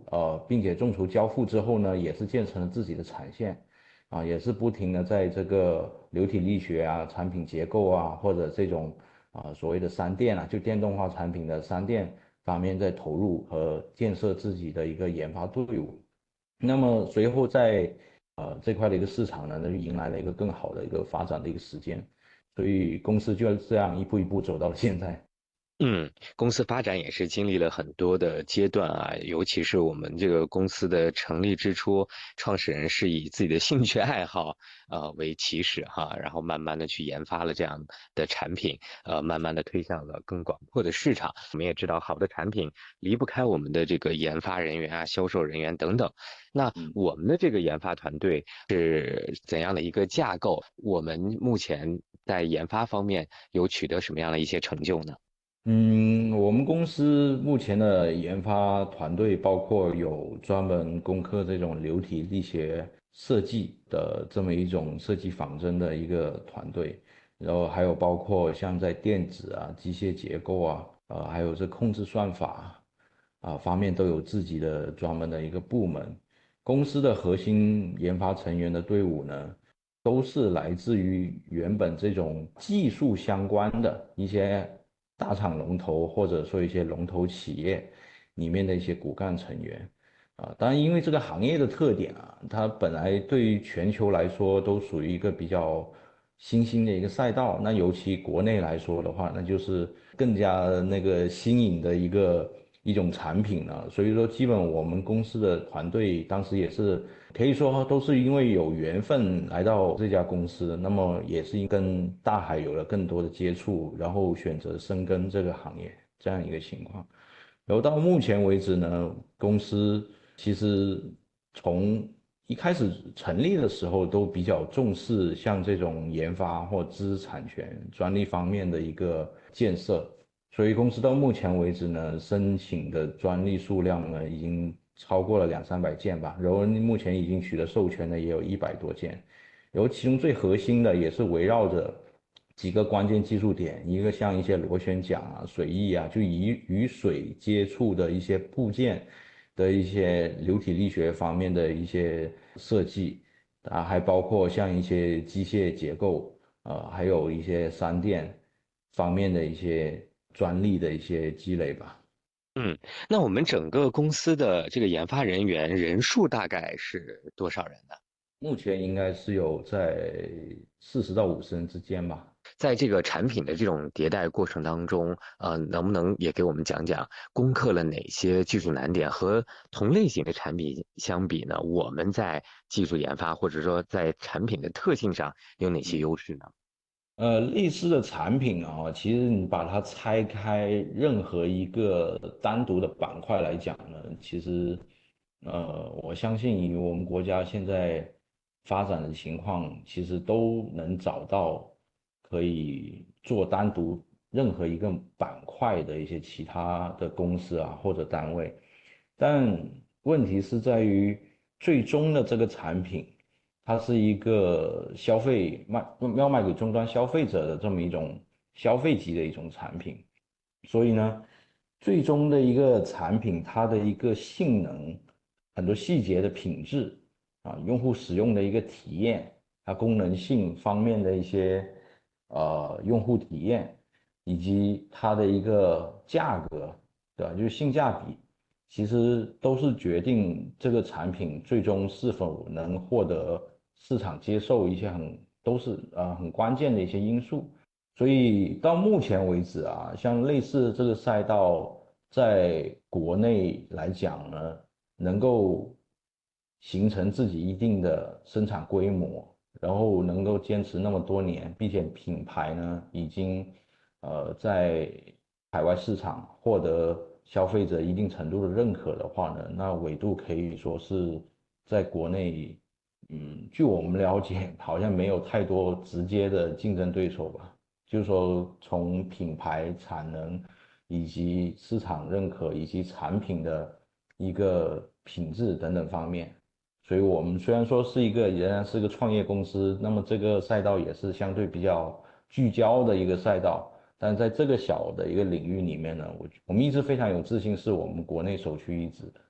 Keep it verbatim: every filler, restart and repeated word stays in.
呃，并且众筹交付之后呢，也是建成了自己的产线，啊，也是不停的在这个流体力学啊、产品结构啊，或者这种啊所谓的三电啊，就电动化产品的三电方面在投入和建设自己的一个研发队伍。那么随后在呃这块的一个市场呢，那就迎来了一个更好的一个发展的一个时间，所以公司就这样一步一步走到了现在。 嗯，公司发展也是经历了很多的阶段啊，尤其是我们这个公司的成立之初，创始人是以自己的兴趣爱好呃为起始哈，然后慢慢的去研发了这样的产品，呃，慢慢的推向了更广阔的市场。我们也知道，好的产品离不开我们的这个研发人员啊、销售人员等等。那嗯。 我们的这个研发团队是怎样的一个架构？我们目前在研发方面有取得什么样的一些成就呢？ 嗯，我们公司目前的研发团队包括有专门攻克这种流体力学设计的这么一种设计仿真的一个团队，然后还有包括像在电子啊、机械结构啊，呃，还有这控制算法啊方面都有自己的专门的一个部门。公司的核心研发成员的队伍呢，都是来自于原本这种技术相关的一些大厂龙头，或者说一些龙头企业里面的一些骨干成员啊。当然，因为这个行业的特点啊，它本来对于全球来说都属于一个比较新兴的一个赛道，那尤其国内来说的话，那就是更加那个新颖的一个一种产品了。所以说，基本我们公司的团队当时也是可以说都是因为有缘分来到这家公司，那么也是跟大海有了更多的接触，然后选择深耕这个行业这样一个情况。然后到目前为止呢，公司其实从一开始成立的时候都比较重视像这种研发或知识产权、专利方面的一个建设，所以公司到目前为止呢，申请的专利数量呢已经超过了两三百件吧，然后目前已经取得授权的也有一百多件，然后其中最核心的也是围绕着几个关键技术点，一个像一些螺旋桨啊、水翼啊，就与与水接触的一些部件的一些流体力学方面的一些设计啊，还包括像一些机械结构，呃，还有一些三电方面的一些专利的一些积累吧。 嗯，那我们整个公司的这个研发人员人数大概是多少人呢？ 目前应该是有在四十到五十人之间吧。 在这个产品的这种迭代过程当中，呃，能不能也给我们讲讲攻克了哪些技术难点？和同类型的产品相比呢，我们在技术研发或者说在产品的特性上有哪些优势呢？ 呃，类似的产品啊，其实你把它拆开，任何一个单独的板块来讲呢，其实，呃，我相信以我们国家现在发展的情况，其实都能找到可以做单独任何一个板块的一些其他的公司啊或者单位，但问题是在于最终的这个产品。它是一个消费卖要卖给终端消费者的这么一种消费级的一种产品，所以呢，最终的一个产品它的一个性能、很多细节的品质啊，用户使用的一个体验，它功能性方面的一些呃用户体验，以及它的一个价格，对吧？就是性价比。其实都是决定这个产品最终是否能获得市场接受一些很都是呃很关键的一些因素。所以到目前为止啊，像类似的这个赛道，在国内来讲呢，能够形成自己一定的生产规模，然后能够坚持那么多年，并且品牌呢已经呃在海外市场获得消费者一定程度的认可的话呢，那纬度可以说是在国内，嗯，据我们了解，好像没有太多直接的竞争对手吧。就是说，从品牌产能以及市场认可以及产品的一个品质等等方面，所以我们虽然说是一个仍然是个创业公司，那么这个赛道也是相对比较聚焦的一个赛道。但在这个小的一个领域里面呢，我我们一直非常有自信，是我们国内首屈一指的。